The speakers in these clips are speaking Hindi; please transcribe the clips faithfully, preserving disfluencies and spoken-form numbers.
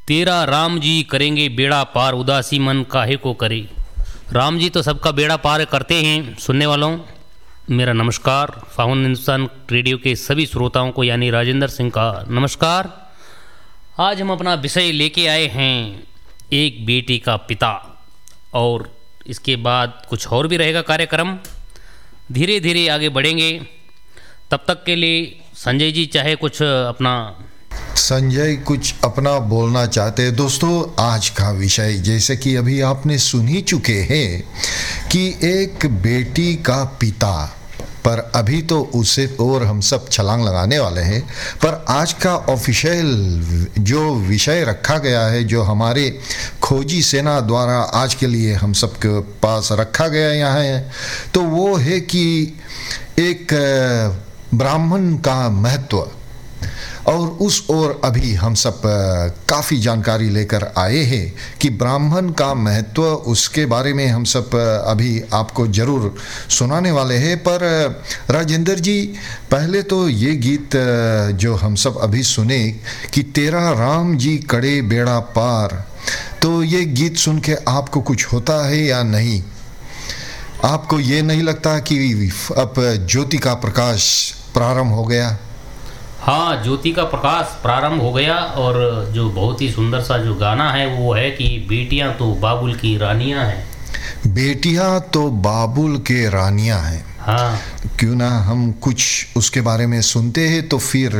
तेरा राम जी करेंगे बेड़ा पार, उदासी मन काहे को करे। राम जी तो सबका बेड़ा पार करते हैं। सुनने वालों मेरा नमस्कार। फाउन हिंदुस्तान रेडियो के सभी श्रोताओं को यानी राजेंद्र सिंह का नमस्कार। आज हम अपना विषय लेके आए हैं एक बेटी का पिता, और इसके बाद कुछ और भी रहेगा कार्यक्रम। धीरे धीरे आगे बढ़ेंगे। तब तक के लिए संजय जी चाहे कुछ अपना संजय कुछ अपना बोलना चाहते हैं। दोस्तों, आज का विषय जैसे कि अभी आपने सुन ही चुके हैं कि एक बेटी का पिता, पर अभी तो उसे और हम सब छलांग लगाने वाले हैं। पर आज का ऑफिशियल जो विषय रखा गया है, जो हमारे खोजी सेना द्वारा आज के लिए हम सब के पास रखा गया यहाँ है, तो वो है कि एक ब्राह्मण का महत्व, और उस ओर अभी हम सब काफ़ी जानकारी लेकर आए हैं कि ब्राह्मण का महत्व, उसके बारे में हम सब अभी आपको ज़रूर सुनाने वाले हैं। पर राजेंद्र जी, पहले तो ये गीत जो हम सब अभी सुने कि तेरा राम जी कड़े बेड़ा पार, तो ये गीत सुन के आपको कुछ होता है या नहीं? आपको ये नहीं लगता कि अब ज्योति का प्रकाश प्रारंभ हो गया? हाँ, ज्योति का प्रकाश प्रारंभ हो गया। और जो बहुत ही सुंदर सा जो गाना है वो है कि बेटियां तो बाबुल की रानियां हैं। बेटियां तो बाबुल के रानियां हैं। हाँ, क्यों ना हम कुछ उसके बारे में सुनते हैं, तो फिर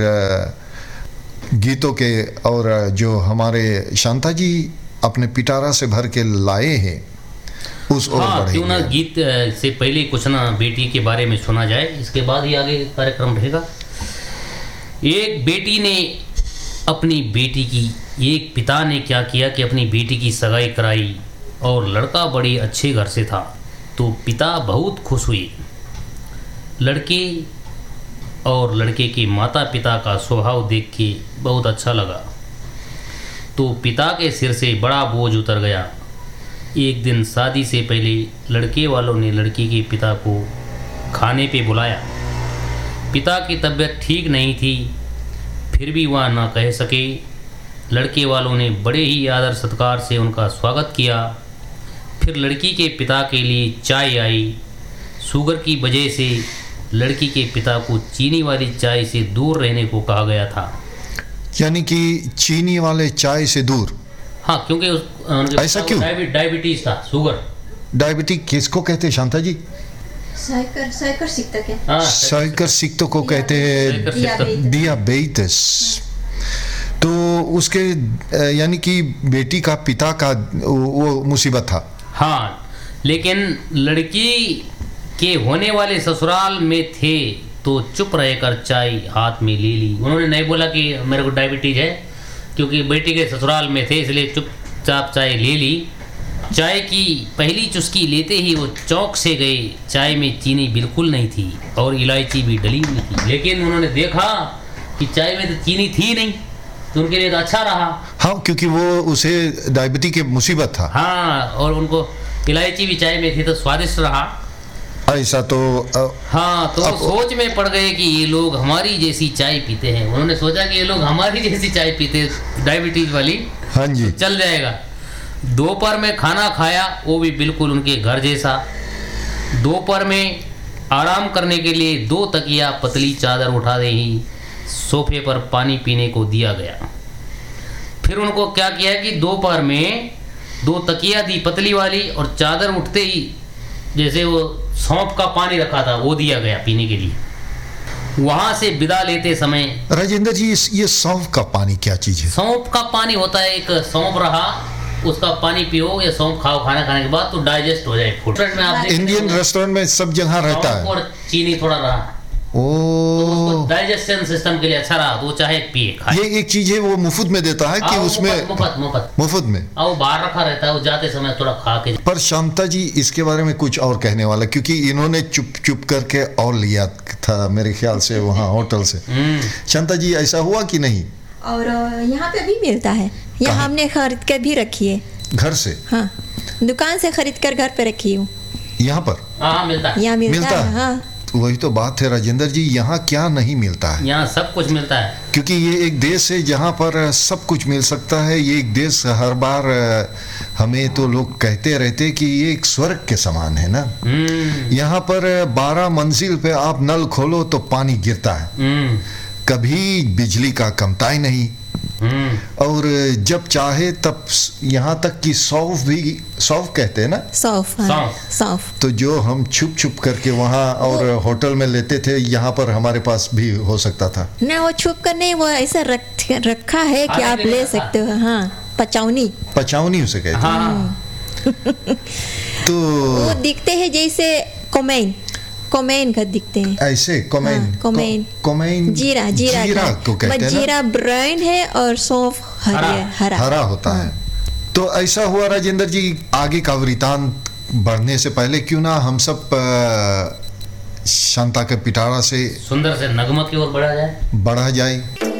गीतों के, और जो हमारे शांता जी अपने पिटारा से भर के लाए हैं उस ओर हाँ, बढ़ेंगे। क्यों ना गीत से पहले कुछ ना बेटी के बारे में सुना जाए, इसके बाद ही आगे कार्यक्रम रहेगा। एक बेटी ने अपनी बेटी की एक पिता ने क्या किया कि अपनी बेटी की सगाई कराई, और लड़का बड़े अच्छे घर से था, तो पिता बहुत खुश हुए। लड़के और लड़के के माता पिता का स्वभाव देख के बहुत अच्छा लगा, तो पिता के सिर से बड़ा बोझ उतर गया। एक दिन शादी से पहले लड़के वालों ने लड़की के पिता को खाने पे बुलाया। पिता की तबीयत ठीक नहीं थी, फिर भी वह ना कह सके। लड़के वालों ने बड़े ही आदर सत्कार से उनका स्वागत किया। फिर लड़की के पिता के लिए चाय आई। शुगर की वजह से लड़की के पिता को चीनी वाली चाय से दूर रहने को कहा गया था। यानी कि चीनी वाले चाय से दूर? हाँ, क्योंकि उस ऐसा क्यों? डायबिटीज था, शुगर। डायबिटीज किसको कहते हैं शांता जी? साइकर साइकर सिक्ता के हाँ, साइकर सिक्तो को कहते हैं डियाबेटिस। तो उसके यानी कि बेटी का पिता का वो मुसीबत था। हाँ, लेकिन लड़की के होने वाले ससुराल में थे तो चुप रहकर चाय हाथ में ले ली। उन्होंने नहीं बोला कि मेरे को डायबिटीज है, क्योंकि बेटी के ससुराल में थे, इसलिए चुपचाप चाय ले ली। चाय की पहली चुस्की लेते ही वो चौंक से गए। चाय में चीनी बिल्कुल नहीं थी और इलायची भी डली हुई थी, लेकिन उन्होंने देखा कि चाय में तो चीनी थी नहीं, तो उनके लिए तो अच्छा रहा। हाँ, क्योंकि वो उसे डायबिटीज की मुसीबत था। हाँ, और उनको इलायची भी चाय में थी तो स्वादिष्ट रहा। ऐसा तो आ, हाँ, तो अब, सोच में पड़ गए कि ये लोग हमारी जैसी चाय पीते हैं। उन्होंने सोचा कि ये लोग हमारी जैसी चाय पीते, डायबिटीज वाली। हाँ जी, चल जाएगा। दोपहर में खाना खाया, वो भी बिल्कुल उनके घर जैसा। दोपहर में आराम करने के लिए दो तकिया पतली चादर उठा दे ही सोफे पर पानी पीने को दिया गया। फिर उनको क्या किया कि दोपहर में दो तकिया दी पतली वाली, और चादर उठते ही जैसे वो सौंफ का पानी रखा था वो दिया गया पीने के लिए। वहां से विदा लेते समय, राजेंद्र जी, ये सौंफ का पानी क्या चीज है? सौंफ का पानी होता है, एक सौंफ रहा, उसका पानी पियो या सौंफ खाओ खाना खाने के बाद, तो डाइजेस्ट हो जाए फूड में। आप इंडियन रेस्टोरेंट में सब जगह रहता है। और चीनी थोड़ा रहा, ओ, तो डाइजेशन सिस्टम के लिए अच्छा रहा, तो चाहे पिए खाए। ये एक चीज है वो मुफ्त में देता है कि उसमें मुफ्त मुफ्त मुफ्त में और बाहर रखा रहता है, वो जाते समय थोड़ा खा के। पर शांता जी इसके बारे में कुछ और कहने वाला, क्योंकि इन्होंने चुप चुप करके और लिया था मेरे ख्याल से वहाँ होटल से। शांता जी, ऐसा हुआ कि नहीं? और यहाँ पे भी मिलता है, यहाँ हमने खरीद कर भी रखी है घर से। हाँ, दुकान से खरीद कर घर पे रखी हूँ। यहाँ पर हाँ मिलता है, यहाँ मिलता, मिलता है, है। हाँ। तो वही तो बात है राजेंद्र जी, यहाँ क्या नहीं मिलता है? यहाँ सब कुछ मिलता है। क्योंकि ये एक देश है जहाँ पर सब कुछ मिल सकता है। ये एक देश हर बार हमें तो लोग कहते रहते कि ये एक स्वर्ग के समान है ना। हम्म, यहाँ पर बारह मंजिल पे आप नल खोलो तो पानी गिरता है, हम्म, कभी बिजली का कमताई नहीं, हम्म, और जब चाहे तब यहाँ तक कि सौंफ भी, सौंफ कहते हैं ना, सौंफ, हाँ, सौंफ। सौंफ। तो जो हम छुप छुप करके वहाँ और होटल में लेते थे, यहाँ पर हमारे पास भी हो सकता था। ना वो छुप कर नहीं, वो ऐसा रख रखा है कि खाने आप के ले लिए सकते हो। हाँ, पचौनी। पचौनी उसे कहते हैं। हाँ, तो वो दिखते हैं जैसे कोमेन, कोमेन का दिखते हैं। ऐसे कोमेन, हाँ, कोमेन। को- कोमेन जीरा, जीरा, जीरा का- को कहते हैं ना, जीरा ब्राउन है और सौंफ हरा, हरा। हरा। हरा होता है। तो ऐसा हुआ राजेंद्र जी, आगे का वृतांत बढ़ने से पहले क्यों ना हम सब अ, शांता के पिटारा से सुंदर से नगमत की ओर बढ़ा जाए। बढ़ा जाए।